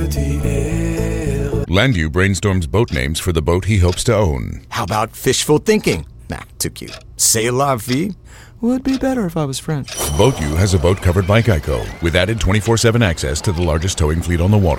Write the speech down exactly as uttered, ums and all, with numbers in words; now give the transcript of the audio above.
petit air. Landu brainstorms boat names for the boat he hopes to own. How about fishful thinking? Nah, too cute. C'est la vie would be better if I was French. BoatU has a boat covered by Geico with added twenty-four seven access to the largest towing fleet on the water.